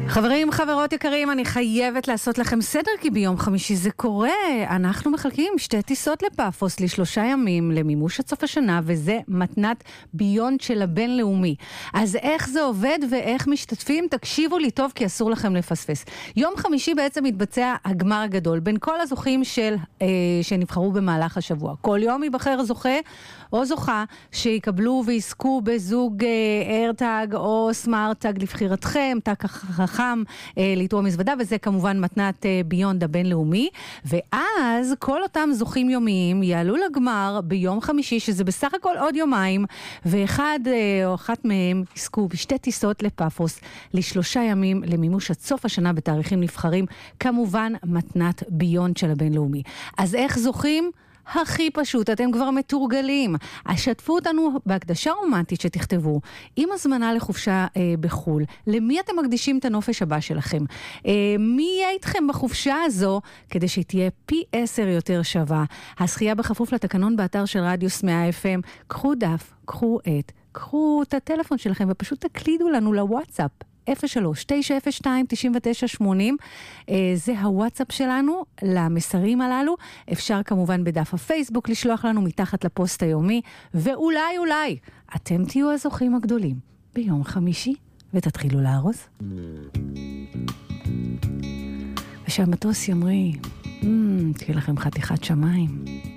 חברים, חברות יקרים, אני חייבת לעשות לכם סדר, כי ביום חמישי זה קורה. אנחנו מחלקים 2 טיסות לפאפוס ל3 ימים למימוש עד סוף השנה, וזה מתנת ביונד של הבינלאומי. אז איך זה עובד ואיך משתתפים? תקשיבו לי טוב, כי אסור לכם לפספס. יום חמישי בעצם מתבצע הגמר הגדול בין כל הזוכים שנבחרו במהלך השבוע. כל יום ייבחר זוכה או זוכה שיקבלו ועסקו בזוג איירטאג או סמארטאג לבחירתכם, תג חכם לאיתור המזוודה, וזה כמובן מתנת ביונד הבינלאומי. ואז כל אותם זוכים יומיים יעלו לגמר ביום חמישי, שזה בסך הכל עוד יומיים, ואחד או אחת מהם יסקו ב2 טיסות לפאפוס ל3 ימים למימוש עד סוף השנה בתאריכים נבחרים, כמובן מתנת ביונד של הבינלאומי. אז איך זוכים? הכי פשוט, אתם כבר מתורגלים. שתפו אותנו בהקדשה רומנטית שתכתבו, עם הזמנה לחופשה בחול. למי אתם מקדישים את הנופש הבא שלכם? מי יהיה איתכם בחופשה הזו, כדי שתהיה פי 10 יותר שווה? הזכייה בכפוף לתקנון באתר של רדיוס 100 FM. קחו דף, קחו את הטלפון שלכם ופשוט תקלידו לנו לוואטסאפ. 03-902-9980, זה הוואטסאפ שלנו למסרים הללו. אפשר כמובן בדף הפייסבוק לשלוח לנו מתחת לפוסט היומי, ואולי אתם תהיו הזוכים הגדולים ביום חמישי ותתחילו לארוז. ושהמטוס ימריא, תהיה לכם חתיכת שמיים.